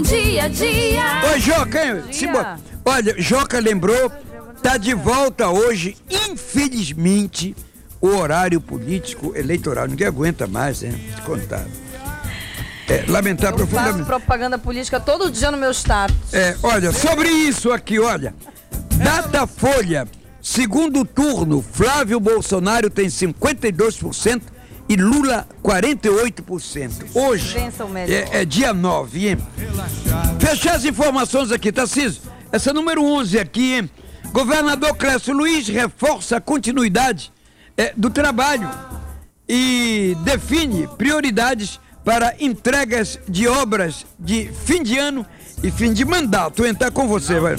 Dia a dia. Oi, Joca, hein? Olha, Joca lembrou, tá de volta hoje, infelizmente, o horário político eleitoral. Ninguém aguenta mais, hein? Te contar. Lamentar profundamente. Eu faço propaganda política todo dia no meu status. Olha, sobre isso aqui, olha. Datafolha, segundo turno, Flávio Bolsonaro tem 52% e Lula 48%. Hoje é dia 9, hein? Fechar as informações aqui, Tarcísio. Essa número 11 aqui, hein? Governador Clécio Luiz reforça a continuidade do trabalho e define prioridades para entregas de obras de fim de ano e fim de mandato. Entrar com você, vai.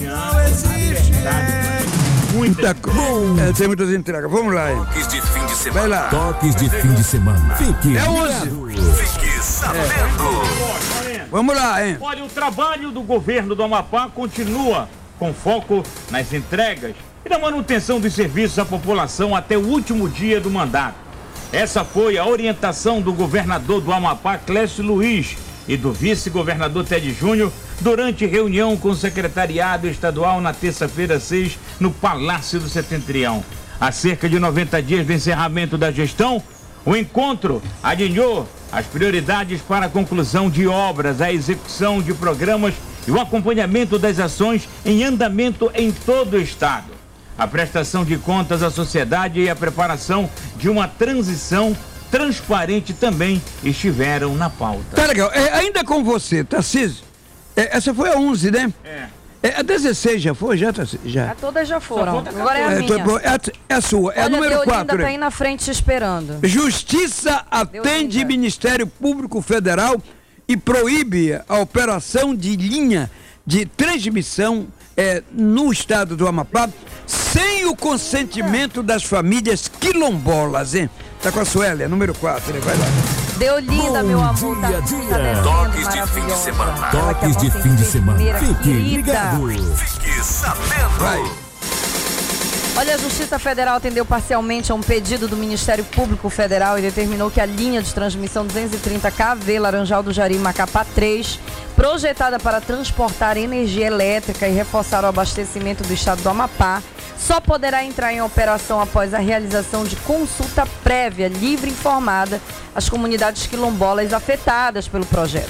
Tem muitas entregas. Vamos lá, hein? Toques de fim de semana. Vai lá. Toques de fim de semana. Fique 11. Fique sabendo. Vamos lá, hein? Olha, o trabalho do governo do Amapá continua com foco nas entregas e na manutenção dos serviços à população até o último dia do mandato. Essa foi a orientação do governador do Amapá, Clécio Luiz, e do vice-governador Ted Júnior durante reunião com o secretariado estadual na terça-feira 6 no Palácio do Setentrião. Há cerca de 90 dias do encerramento da gestão, o encontro alinhou as prioridades para a conclusão de obras, a execução de programas e o acompanhamento das ações em andamento em todo o estado. A prestação de contas à sociedade e a preparação de uma transição transparente também estiveram na pauta. Tá legal. Ainda com você, Tarcísio. Essa foi a 11, né? A 16 já foi? Já. Todas já foram. Agora é a minha. É a sua. É a número 4. Tá aí na frente esperando. Justiça atende Ministério Público Federal e proíbe a operação de linha de transmissão no estado do Amapá sem o consentimento das famílias quilombolas, hein? Tá com a Suélia, número 4, vai lá. Deolinda, meu amor, dia a dia. Toques de fim de semana. Toques de fim de semana. Fique ligado. Fique sabendo. Vai. Olha, a Justiça Federal atendeu parcialmente a um pedido do Ministério Público Federal e determinou que a linha de transmissão 230 KV Laranjal do Jari Macapá 3, projetada para transportar energia elétrica e reforçar o abastecimento do estado do Amapá, só poderá entrar em operação após a realização de consulta prévia, livre e informada às comunidades quilombolas afetadas pelo projeto.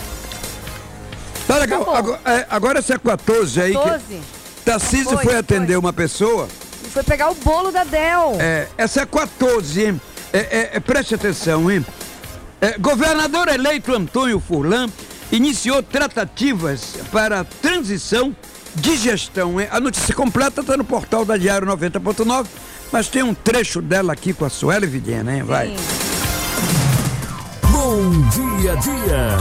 Tá legal. Agora essa é 14 aí. 14? Tarcísio foi atender uma pessoa. Foi pegar o bolo da Del. Essa é 14, hein? Preste atenção, hein? Governador eleito Antônio Furlan iniciou tratativas para a transição de gestão, hein? A notícia completa está no portal da Diário 90.9, mas tem um trecho dela aqui com a Sueli Videna, hein? Vai. Bom dia a dia.